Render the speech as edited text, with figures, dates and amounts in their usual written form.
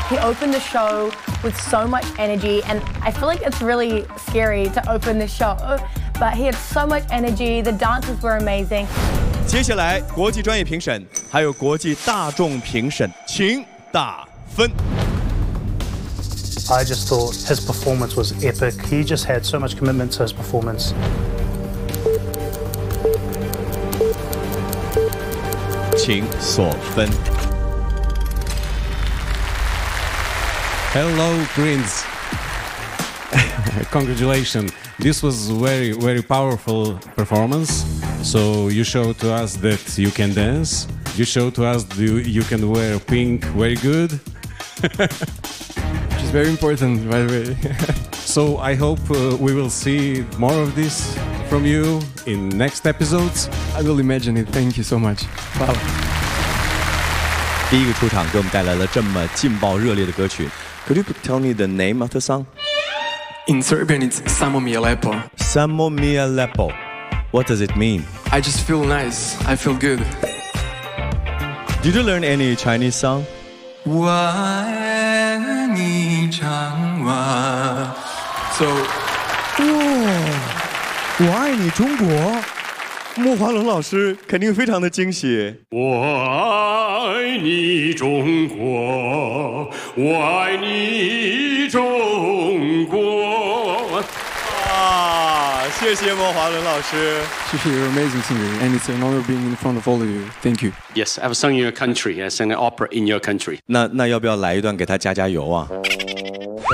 He opened the show with so much energy, and I feel like it's really scary to open the show, but he had so much energy. The dances were amazing. 接下来，国际专业评审还有国际大众评审，请打分。 I just thought his performance was epic. He just had so much commitment to his performance. 请锁分。 Hello, Greens. Congratulations. This was very powerful performance. So you showed to us that you can dance. You showed to us you can wear pink very good. Which is very important, by the way. So I hope we will see more of this from you in next episodes. I will imagine it. Thank you so much. Wow. 第一个出场给我们带来了这么劲爆热烈的歌曲。Could you tell me the name of the song? In Serbian, it's Samo mi je lepo. Samo mi je lepo. What does it mean? I just feel nice. I feel good. Did you learn any Chinese song? 我爱你长袜 So. 我爱你中国。莫华龙老师肯定非常的惊喜。 我爱你中国，我爱你中国。 谢谢莫华伦老师。 谢谢 You're an amazing singer, and it's an honor being in front of all of you. Thank you. Yes, I've sung in your country. I sang an opera in your country. 那要不要来一段给他加油啊？